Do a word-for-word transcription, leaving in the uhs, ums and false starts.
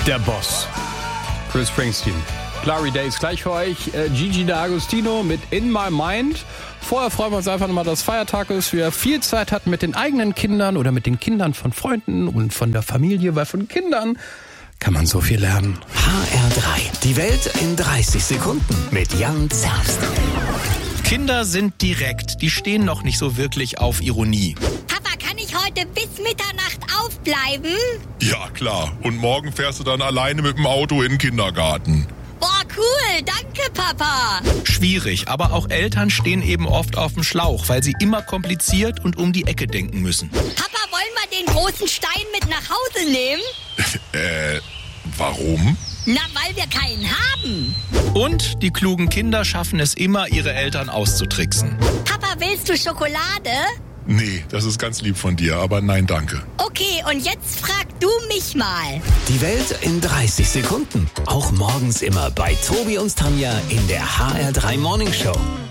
der Boss. Bruce Springsteen. Glory Days gleich für euch. Äh, Gigi D'Agostino mit In My Mind. Vorher freuen wir uns einfach nochmal, dass Feiertag ist. Wir viel Zeit hatten mit den eigenen Kindern oder mit den Kindern von Freunden und von der Familie, weil von Kindern kann man so viel lernen. H R drei. Die Welt in dreißig Sekunden mit Jan Zerbst. Kinder sind direkt. Die stehen noch nicht so wirklich auf Ironie. Papa, kann ich heute bis Mitternacht aufbleiben? Ja, klar. Und morgen fährst du dann alleine mit dem Auto in den Kindergarten. Boah, cool. Danke, Papa. Schwierig, aber auch Eltern stehen eben oft auf dem Schlauch, weil sie immer kompliziert und um die Ecke denken müssen. Papa, wollen wir den großen Stein mit nach Hause nehmen? äh, warum? Na, weil wir keinen haben. Und die klugen Kinder schaffen es immer, ihre Eltern auszutricksen. Papa, willst du Schokolade? Nee, das ist ganz lieb von dir, aber nein, danke. Okay, und jetzt frag du mich mal. Die Welt in dreißig Sekunden. Auch morgens immer bei Tobi und Tanja in der H R drei Morning Show.